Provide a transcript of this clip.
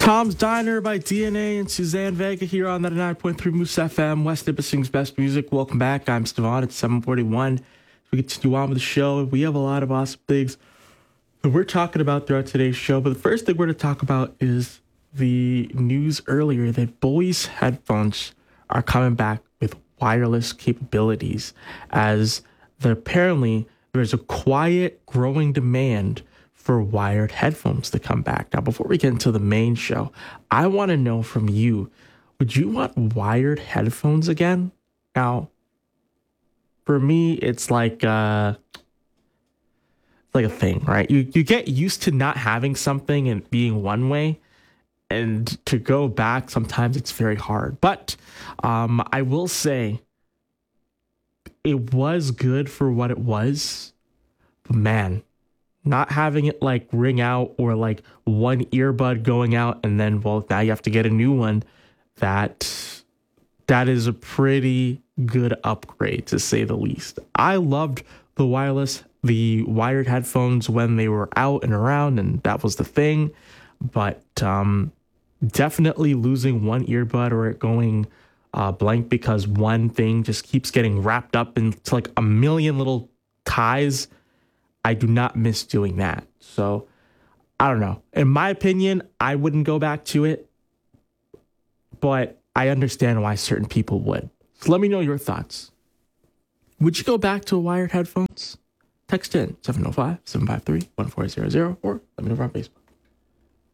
Tom's Diner by DNA and Suzanne Vega here on 99.3 Moose FM, West Nipissing's best music. Welcome back. I'm Stevan. It's 7:41. We continue on with the show. We have a lot of awesome things that we're talking about throughout today's show. But the first thing we're going to talk about is the news earlier that Bose headphones are coming back with wireless capabilities, as apparently there's a quiet growing demand for wired headphones to come back. Now, before we get into the main show, I want to know from you, would you want wired headphones again? Now, for me, it's like a thing, right? You get used to not having something and being one way, and to go back, sometimes it's very hard. But I will say it was good for what it was. But man, not having it like ring out, or like one earbud going out and then, well, now you have to get a new one. That is a pretty good upgrade, to say the least. I loved the wired headphones when they were out and around, and that was the thing. But definitely losing one earbud or it going blank because one thing just keeps getting wrapped up into like a million little ties, I do not miss doing that. So, I don't know. In my opinion, I wouldn't go back to it, but I understand why certain people would. So let me know your thoughts. Would you go back to wired headphones? Text in 705-753-1400 or let me know on Facebook.